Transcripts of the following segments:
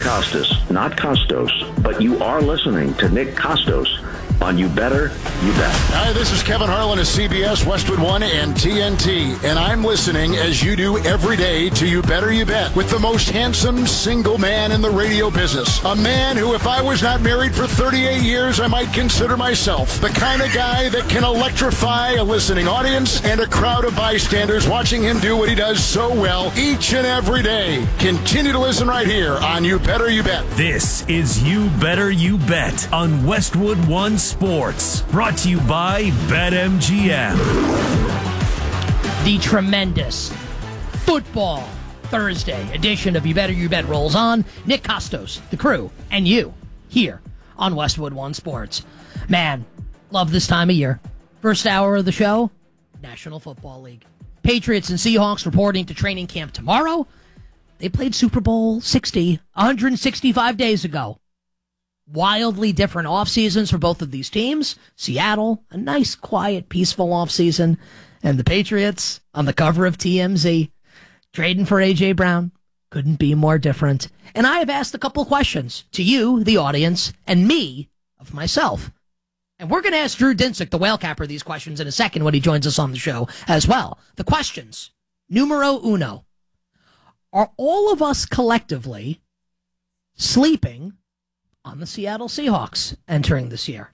Costas, not Costos, but you are listening to Nick Costos on You Better, You Bet. Hi, this is Kevin Harlan of CBS, Westwood One, and TNT, and I'm listening, as you do every day, to You Better, You Bet, with the most handsome single man in the radio business. A man who, if I was not married for 38 years, I might consider myself the kind of guy that can electrify a listening audience and a crowd of bystanders watching him do what he does so well each and every day. Continue to listen right here on You Better, You Bet. This is You Better, You Bet on Westwood One Sports, brought to you by BetMGM. The tremendous Football Thursday edition of You Better You Bet rolls on. Nick Costos, the crew, and you here on Westwood One Sports. Man, love this time of year. First hour of the show, National Football League. Patriots and Seahawks reporting to training camp tomorrow. They played Super Bowl 60 165 days ago. Wildly different off seasons for both of these teams. Seattle, a nice, quiet, peaceful off season, and the Patriots on the cover of TMZ, trading for A.J. Brown. Couldn't be more different. And I have asked a couple of questions to you, the audience, and me, of myself. And we're going to ask Drew Dinsick, the whale capper, these questions in a second when he joins us on the show as well. The questions, numero uno. Are all of us collectively sleeping on the Seattle Seahawks entering this year?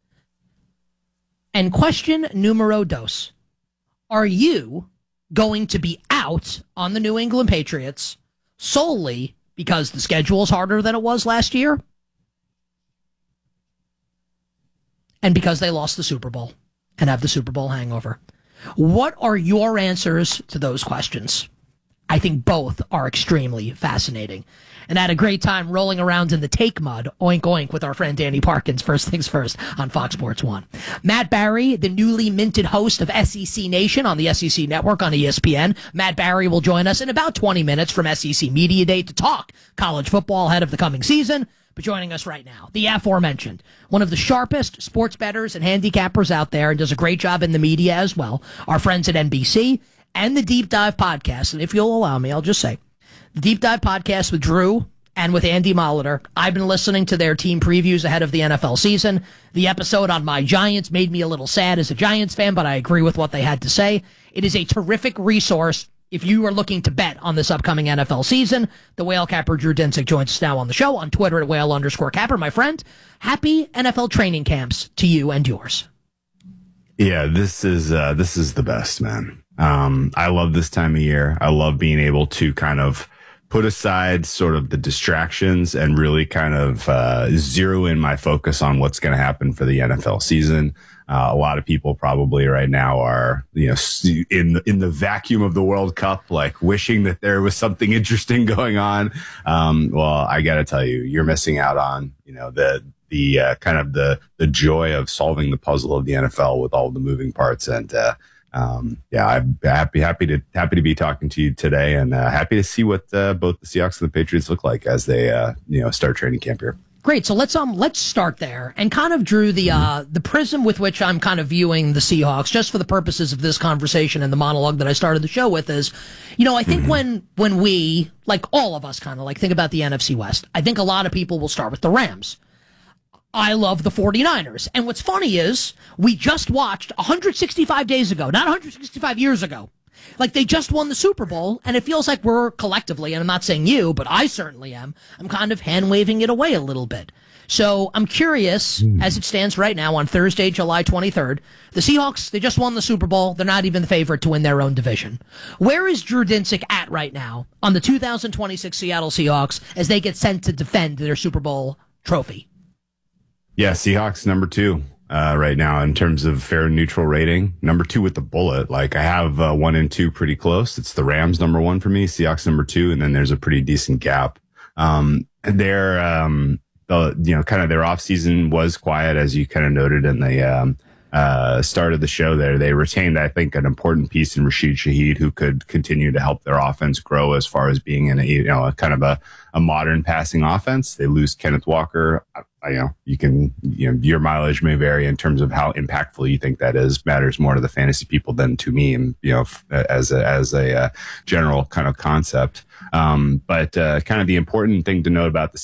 And question numero dos. Are you going to be out on the New England Patriots solely because the schedule is harder than it was last year and because they lost the Super Bowl and have the Super Bowl hangover? What are your answers to those questions? I think both are extremely fascinating. And I had a great time rolling around in the take mud, oink oink, with our friend Danny Parkins, first things first, on Fox Sports 1. Matt Barry, the newly minted host of SEC Nation on the SEC Network on ESPN. Matt Barry will join us in about 20 minutes from SEC Media Day to talk college football ahead of the coming season. But joining us right now, the aforementioned, one of the sharpest sports bettors and handicappers out there, and does a great job in the media as well, our friends at NBC, and the Deep Dive Podcast. And if you'll allow me, I'll just say, the Deep Dive Podcast with Drew and with Andy Molitor. I've been listening to their team previews ahead of the NFL season. The episode on my Giants made me a little sad as a Giants fan, but I agree with what they had to say. It is a terrific resource if you are looking to bet on this upcoming NFL season. The whale capper Drew Dinsick joins us now on the show on Twitter at whale_capper. My friend, happy NFL training camps to you and yours. Yeah, this is the best, man. I love this time of year. I love being able to kind of put aside sort of the distractions and really kind of zero in my focus on what's going to happen for the NFL season. A lot of people probably right now are, in the vacuum of the World Cup, like wishing that there was something interesting going on. Well, I got to tell you, you're missing out on, the kind of the joy of solving the puzzle of the NFL with all the moving parts. And, I'm happy to be talking to you today, and happy to see what both the Seahawks and the Patriots look like as they start training camp here. Great. So let's start there and kind of, Drew, the prism with which I'm kind of viewing the Seahawks, just for the purposes of this conversation and the monologue that I started the show with, is, I think when we, like all of us, kind of like think about the NFC West, I think a lot of people will start with the Rams. I love the 49ers. And what's funny is we just watched 165 days ago, not 165 years ago. Like, they just won the Super Bowl, and it feels like we're collectively, and I'm not saying you, but I certainly am, I'm kind of hand-waving it away a little bit. So I'm curious, as it stands right now on Thursday, July 23rd, the Seahawks, they just won the Super Bowl. They're not even the favorite to win their own division. Where is Drew Dinsick at right now on the 2026 Seattle Seahawks as they get sent to defend their Super Bowl trophy? Yeah, Seahawks number 2 right now in terms of fair and neutral rating. Number 2 with the bullet. Like, I have 1 and 2 pretty close. It's the Rams number 1 for me, Seahawks number 2, and then there's a pretty decent gap. Their kind of their off season was quiet, as you kind of noted in the start of the show there. They retained, I think, an important piece in Rashid Shaheed, who could continue to help their offense grow as far as being in a kind of a modern passing offense. They lose Kenneth Walker. Your mileage may vary in terms of how impactful you think that is. Matters more to the fantasy people than to me, and as a general kind of concept. But kind of the important thing to note about the